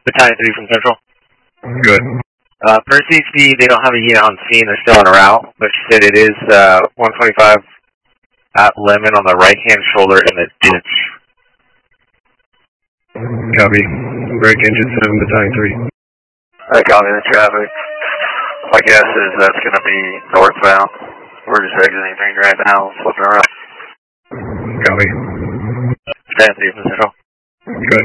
Battalion 3 from Central. Good. Per CHP, they don't have a unit on scene. They're still en route, but she said it is 125 at Lemon on the right-hand shoulder in the ditch. Copy. Break engine 7, Battalion 3. I copy the traffic. My guess is that's going to be northbound. We're just exiting ring right now, flipping around. Copy. Battalion 3 from Central. Good.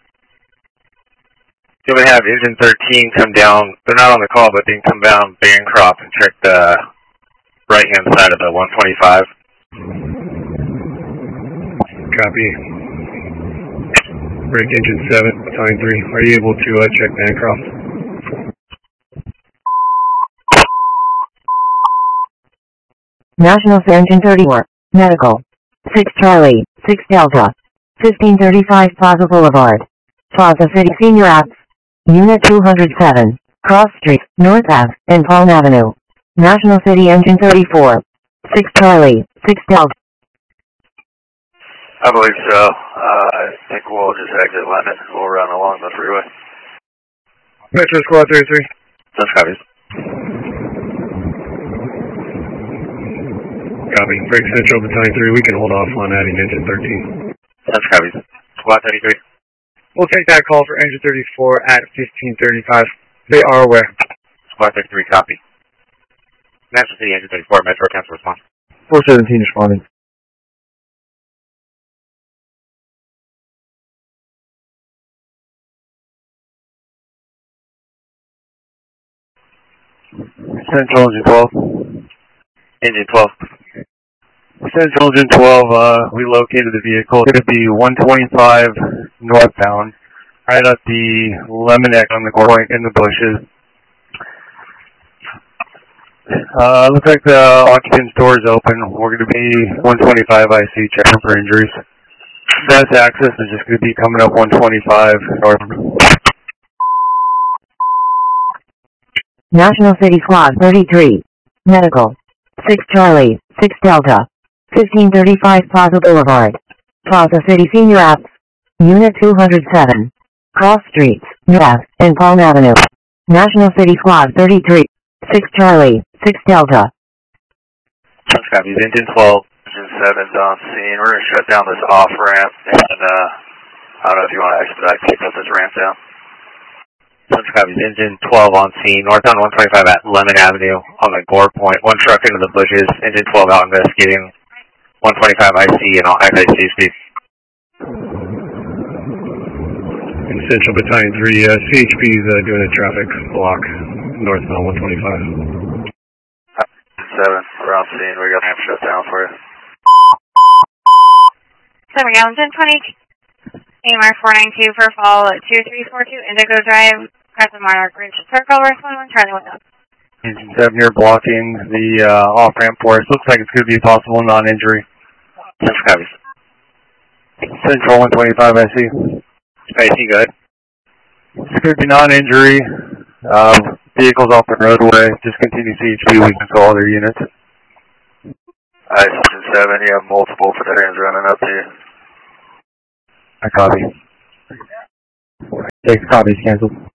So we have engine 13 come down. They're not on the call, but they can come down Bancroft and check the right-hand side of the 125. Copy. Break engine 7, Battalion 3. Are you able to check Bancroft? National Engine 34. Medical. 6 Charlie, 6 Delta. 1535 Plaza Boulevard. Plaza City Senior Apps. Unit 207. Cross Street, North Ave, and Palm Avenue. National City Engine 34. 6 Charlie, 6 Delta. I believe so. I think we'll just exit Lemon. We'll run along the freeway. Metro Squad 33. That's copies. Copy. Break Central, Battalion 3. We can hold off on adding engine 13. That's copies. Squad 33. We'll take that call for engine 34 at 1535. They are aware. Squad 33, copy. National City Engine 34, Metro Council response. 417 responding. Central Engine 12. Engine 12. Central Engine 12, we located the vehicle. It's going to be 125 northbound, right at the Lemonette on the point in the bushes. Looks like the occupant's door is open. We're going to be 125 IC checking for injuries. Best access is just going to be coming up 125 north. National City Squad 33. Medical. 6 Charlie, 6 Delta. 1535 Plaza Boulevard. Plaza City Senior Apps. Unit 207. Cross Streets, North Ave, and Palm Avenue. National City Squad 33. 6 Charlie, 6 Delta. That's copies. Engine 12. Engine 7's on scene. We're going to shut down this off-ramp, and I don't know if you want to expedite pick up this ramp down. That's copies. Engine 12 on scene. Northbound 125 at Lemon Avenue on the Gore Point. One truck into the bushes. Engine 12 out investigating. 125 IC and all XIC speed. In Central Battalion 3, CHP is doing a traffic block northbound 125. 7, we're on scene. We got ramp shut down for you. 7 gallons in 20. AMR 492 for fall at 2342 Indigo Drive, Crescent Monarch Ridge Circle, West 11, Charlie 1 up. Engine 7 here blocking the off-ramp for us. Looks like it's going to be a possible non-injury. That's copies. Central 125 IC. IC, go ahead. It's going to be non-injury. Vehicles off the roadway. Just continue CHP. We control all their units. Engine 7, you have multiple pedestrians running up to you. I copy. Take copies, cancelled.